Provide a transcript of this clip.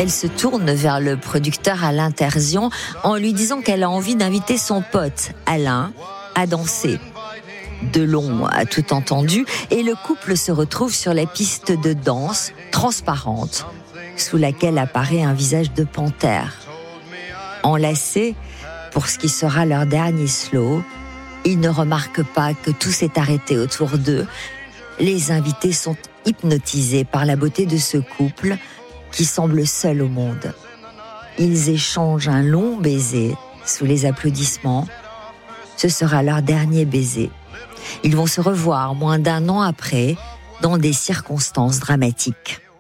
Elle se tourne vers le producteur Alain Terzian en lui disant qu'elle a envie d'inviter son pote Alain à danser. Delon a tout entendu et le couple se retrouve sur la piste de danse transparente sous laquelle apparaît un visage de panthère. Enlacés pour ce qui sera leur dernier slow, ils ne remarquent pas que tout s'est arrêté autour d'eux. Les invités sont hypnotisés par la beauté de ce couple qui semble seul au monde. Ils échangent un long baiser sous les applaudissements. Ce sera leur dernier baiser. Ils vont se revoir moins d'1 an après, dans des circonstances dramatiques.